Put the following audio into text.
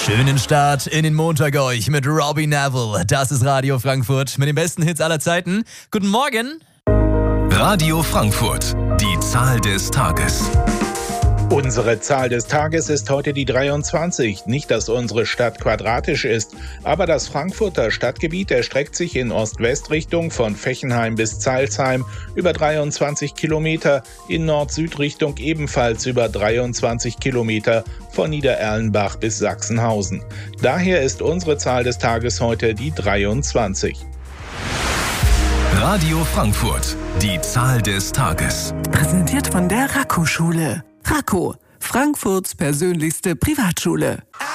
Schönen Start in den Montag euch mit Robbie Neville. Das ist Radio Frankfurt mit den besten Hits aller Zeiten. Guten Morgen. Radio Frankfurt, die Zahl des Tages. Unsere Zahl des Tages ist heute die 23. Nicht, dass unsere Stadt quadratisch ist, aber das Frankfurter Stadtgebiet erstreckt sich in Ost-West-Richtung von Fechenheim bis Zeilsheim über 23 Kilometer, in Nord-Süd-Richtung ebenfalls über 23 Kilometer von Niedererlenbach bis Sachsenhausen. Daher ist unsere Zahl des Tages heute die 23. Radio Frankfurt, die Zahl des Tages. Präsentiert von der Raco-Schule. Raco, Frankfurts persönlichste Privatschule.